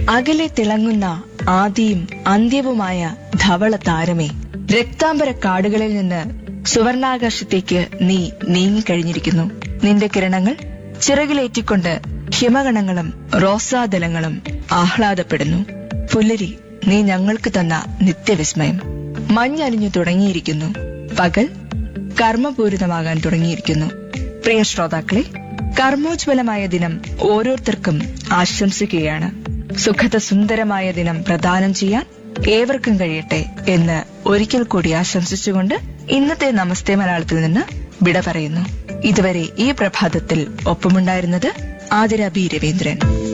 അകലെ തിളങ്ങുന്ന ആദിയും അന്ത്യവുമായ ധവള താരമേ, രക്താംബര കാടുകളിൽ നിന്ന് സുവർണാകാശത്തേക്ക് നീ നീങ്ങിക്കഴിഞ്ഞിരിക്കുന്നു. നിന്റെ കിരണങ്ങൾ ചിറകിലേറ്റിക്കൊണ്ട് ഹിമഗണങ്ങളും റോസാദലങ്ങളും ആഹ്ലാദപ്പെടുന്നു. പുലരി, നീ ഞങ്ങൾക്ക് തന്ന നിത്യവിസ്മയം. മഞ്ഞണിഞ്ഞു തുടങ്ങിയിരിക്കുന്നു. പകൽ കർമ്മപൂരിതമാകാൻ തുടങ്ങിയിരിക്കുന്നു. പ്രിയ ശ്രോതാക്കളെ, കർമ്മോജ്വലമായ ദിനം ഓരോരുത്തർക്കും ആശംസിക്കുകയാണ്. സുഖത സുന്ദരമായ ദിനം പ്രദാനം ചെയ്യാൻ ഏവർക്കും കഴിയട്ടെ എന്ന് ഒരിക്കൽ കൂടി ആശംസിച്ചുകൊണ്ട് ഇന്നത്തെ നമസ്തേ മലയാളത്തിൽ നിന്ന് വിട പറയുന്നു. ഇതുവരെ ഈ പ്രഭാതത്തിൽ ഒപ്പമുണ്ടായിരുന്നത് ആതിര ബി രവീന്ദ്രൻ.